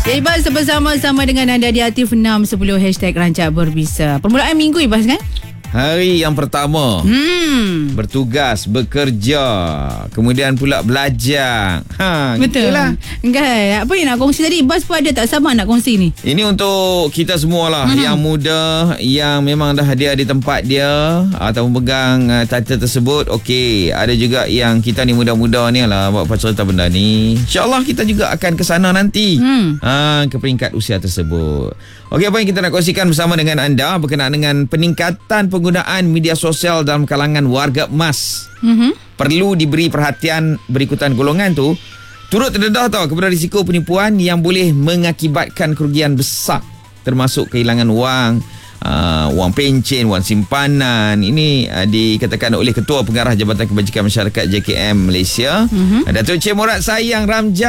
Ibas bersama-sama dengan anda di Aktif 610 #Rancak Berbisa. Permulaan minggu Ibas kan? Hari yang pertama bertugas, bekerja, kemudian pula belajar. Betul lah. Enggak, apa yang nak kongsi tadi? Bas pun ada tak sabar nak kongsi ni? Ini untuk kita semualah, yang muda, yang memang dah dia di tempat dia atau pegang title tersebut. Okey, ada juga yang kita ni muda-muda ni lah buat cerita benda ni. InsyaAllah kita juga akan ke sana nanti. Ke peringkat usia tersebut. Okey, apa yang kita nak kongsikan bersama dengan anda berkenaan dengan peningkatan penggunaan media sosial dalam kalangan warga emas. Perlu diberi perhatian berikutan golongan tu. Turut terdedah kepada risiko penipuan yang boleh mengakibatkan kerugian besar, termasuk kehilangan wang, wang pencen, wang simpanan. Ini dikatakan oleh Ketua Pengarah Jabatan Kebajikan Masyarakat JKM Malaysia, Datuk Cik Murad Sayang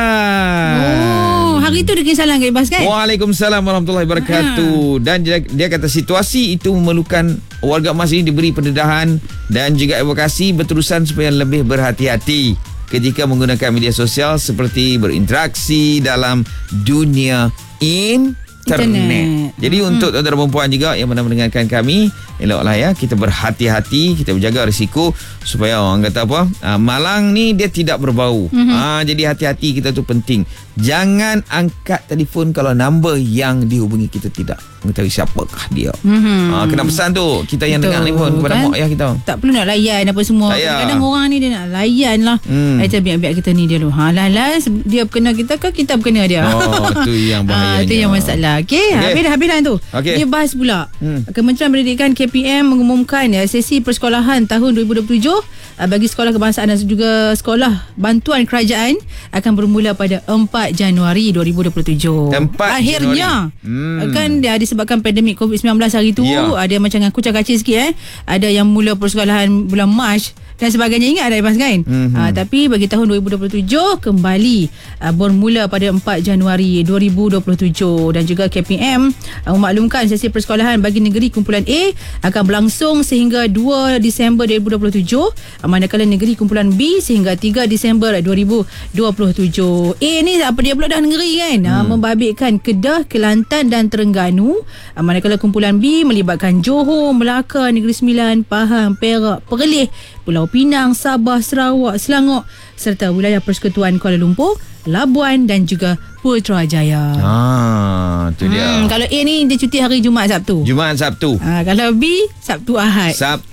Ramjan. Hari tu dia kisah salam kat Ibas kan? Waalaikumsalam warahmatullahi wabarakatuh. Dan dia kata situasi itu memerlukan warga emas ini diberi pendedahan dan juga advokasi berterusan supaya lebih berhati-hati ketika menggunakan media sosial seperti berinteraksi dalam dunia internet. Jadi untuk tuan-tuan dan puan juga yang pernah mendengarkan kami, eloklah ya kita berhati-hati, kita berjaga risiko supaya orang kata apa, malang ni dia tidak berbau. Jadi hati-hati kita tu penting. Jangan angkat telefon kalau nombor yang dihubungi kita tidak mengetahui siapakah dia. Kena pesan tu kita yang dengar telefon kepada mak ayah kita. Tak perlu nak layan apa semua. Kadang-kadang orang ni dia nak layan lah. Kita biar kita ni dia dulu. Dia berkena kita ke kita berkena dia. Tu yang bahayanya. Itu yang masalah. Okey, habis dah tu. Dia bahas pula. Kementerian Pendidikan KPM mengumumkan sesi persekolahan tahun 2027 bagi sekolah kebangsaan dan juga sekolah bantuan kerajaan akan bermula pada 4 Januari 2027. Akhirnya kan dia disebabkan pandemik COVID-19 hari tu, ada macam kucak-kacir sikit ada yang mula persekolahan bulan Mac dan sebagainya, ingat ada Ibas kan? Tapi bagi tahun 2027 kembali bermula pada 4 Januari 2027. Dan juga KPM memaklumkan sesi persekolahan bagi negeri kumpulan A akan berlangsung sehingga 2 Disember 2027, manakala negeri kumpulan B sehingga 3 Disember 2027. A ni apa dia pula dah negeri kan? Membabitkan Kedah, Kelantan dan Terengganu, manakala kumpulan B melibatkan Johor, Melaka, Negeri Sembilan, Pahang, Perak, Perlis, Pulau Pinang, Sabah, Sarawak, Selangor serta wilayah Persekutuan Kuala Lumpur, Labuan dan juga Putrajaya. Tu dia. Kalau A ni dia cuti hari Jumaat Sabtu. Kalau B Sabtu Ahad.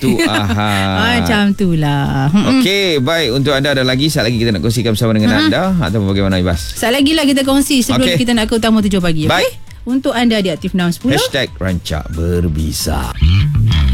Macam tu lah. Okey, baik, untuk anda ada lagi saat lagi kita nak kongsikan bersama dengan anda atau bagaimana Ibas? Saat lagi lah kita kongsi sebelum kita nak ke utama 7 pagi. Baik. Untuk anda di Aktif 610 #Rancak Berbisa.